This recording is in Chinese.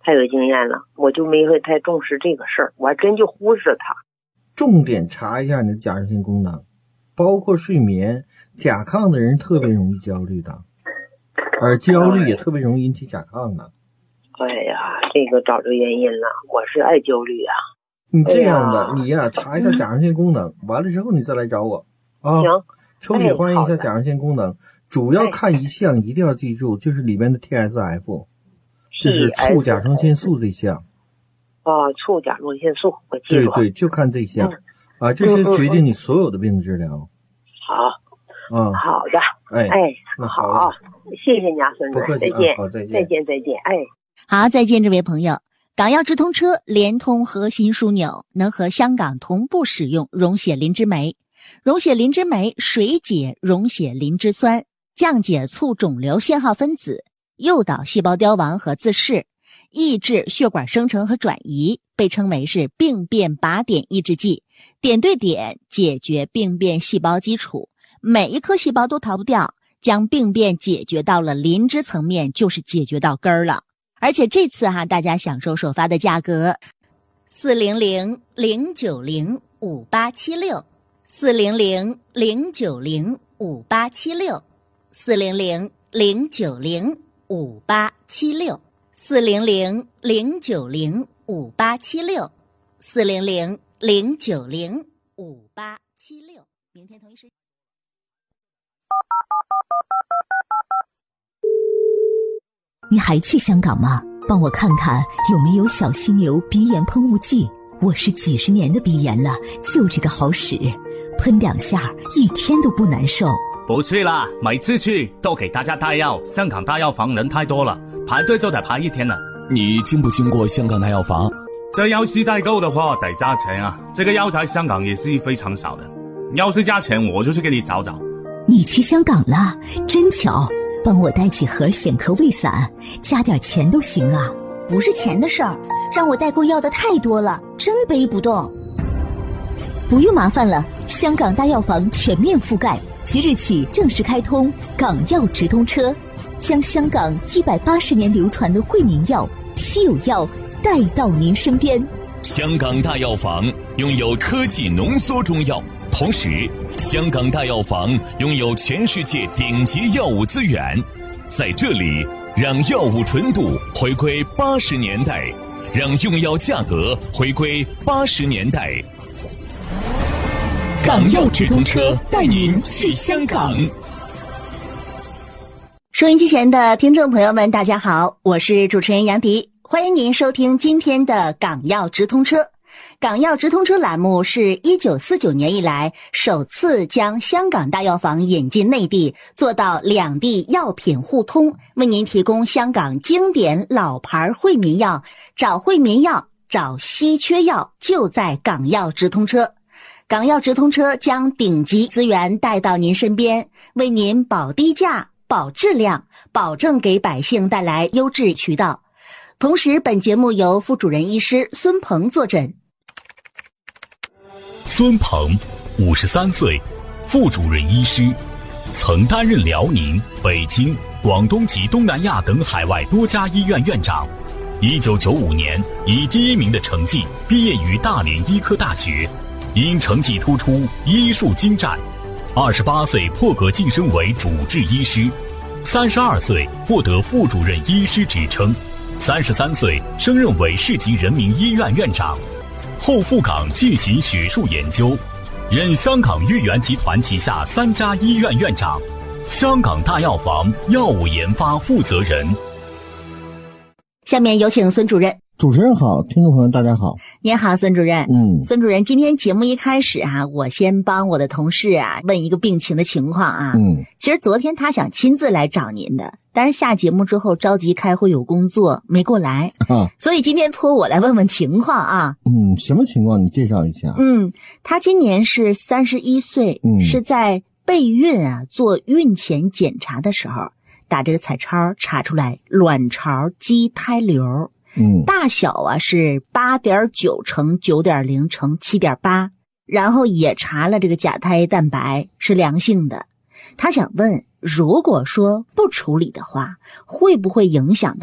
太有经验了，我就没会太重视这个事儿，我还真就忽视它。 重点查一下你的甲状腺功能，包括睡眠。甲亢的人特别容易焦虑的，而焦虑也特别容易引起甲亢的。 哎呀，这个找着原因了，我是爱焦虑啊。 你这样的，你呀查一下甲状腺功能，完了之后你再来找我啊。 行， 抽血化验一下甲状腺功能，主要看一项，一定要记住，就是里面的 TSF， 就是促甲状腺素这项。 促甲状腺素，我记住了。 对，就看这项啊，这些决定你所有的病治疗。 好，好的， 那好，谢谢你啊，孙主任，再见， 好，再见， 好，再见，这位朋友。港药直通车连通核心枢纽，能和香港同步使用溶血磷脂酶。溶血磷脂酶水解溶血磷脂酸，降解促肿瘤信号分子，诱导细胞凋亡和自噬，抑制血管生成和转移，被称为是病变靶点抑制剂，点对点解决病变细胞基础，每一颗细胞都逃不掉，将病变解决到了磷脂层面，就是解决到根儿了。而且这次大家享受首发的价格400-090-5876 400-090-5876 400-090-5876 400-090-5876 400-090-5876。明天同一时间。 你还去香港吗？帮我看看有没有小犀牛鼻炎喷雾剂，我是几十年的鼻炎了，就这个好使，喷2下一天都不难受。 不去啦，每次去都给大家带药，香港大药房人太多了，排队就得排1天了。 你经不经过香港大药房？ 这要是代购的话得加钱啊，这个药在香港也是非常少的，要是加钱我就去给你找找。 你去香港了，真巧，帮我带几盒显科胃散，加点钱都行啊。 不是钱的事儿，让我代购要的太多了，真背不动。 不用麻烦了，香港大药房全面覆盖，即日起正式开通港药直通车，将香港180年流传的惠民药、稀有药带到您身边。 香港大药房拥有科技浓缩中药，同时香港大药房拥有全世界顶级药物资源，在这里让药物纯度回归80年代，让用药价格回归80年代。港药直通车带您去香港。 收音机前的听众朋友们，大家好，我是主持人杨迪，欢迎您收听今天的港药直通车。港药直通车栏目是1949年以来首次将香港大药房引进内地，做到两地药品互通，为您提供香港经典老牌惠民药，找惠民药，找稀缺药，就在港药直通车。港药直通车将顶级资源带到您身边，为您保低价、保质量，保证给百姓带来优质渠道。同时，本节目由副主任医师孙鹏坐诊。 孙鹏，53岁，副主任医师，曾担任辽宁、北京、广东及东南亚等海外多家医院院长。1995年以第1名的成绩毕业于大连医科大学，因成绩突出，医术精湛。28岁破格晋升为主治医师，32岁获得副主任医师职称，33岁升任为市级人民医院院长，后赴港进行学术研究，任香港豫园集团旗下3家医院院长，香港大药房药物研发负责人。 下面有请孙主任。 主持人好，听众朋友大家好。 您好，孙主任。孙主任，今天节目一开始我先帮我的同事问一个病情的情况其实昨天他想亲自来找您的，但是下节目之后着急开会有工作没过来所以今天托我来问问情况什么情况？你介绍一下。 他今年是31岁，是在备孕做孕前检查的时候打这个彩超查出来卵巢畸胎瘤。大小是 8.9 乘 9.0 乘 7.8， 然后也查了这个甲胎蛋白是良性的。他想问，如果说不处理的话，会不会影响到